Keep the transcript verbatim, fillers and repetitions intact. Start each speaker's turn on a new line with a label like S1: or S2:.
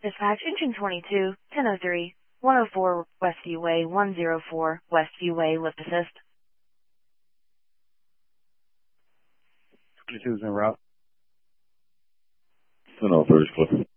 S1: Dispatch engine twenty-two, ten oh three, one oh four Westview Way, one oh four Westview Way, lift assist.
S2: twenty-two is en route.
S3: ten oh three,